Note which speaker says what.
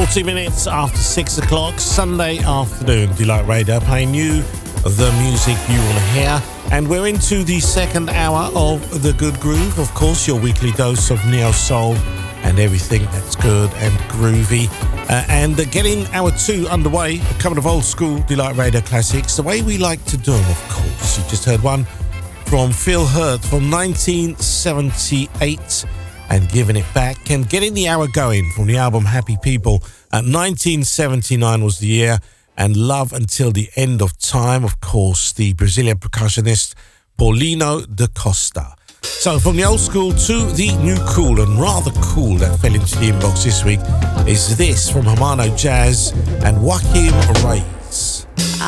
Speaker 1: 40 minutes after 6 o'clock, Sunday afternoon, Delight Radio, playing you the music you want to hear. And we're into the second hour of The Good Groove, of course, your weekly dose of neo-soul and everything that's good and groovy. And getting hour 2 underway, a couple of old school Delight Radio classics, the way we like to do them, of course. You just heard one from Phil Hurt from 1978 and Giving It Back, and getting the hour going from the album Happy People. 1979 was the year, and Love Until the End of Time, of course, the Brazilian percussionist Paulinho da Costa. So from the old school to the new cool, and rather cool that fell into the inbox this week, is this from Hermano Jazz and Joaquim Reyes.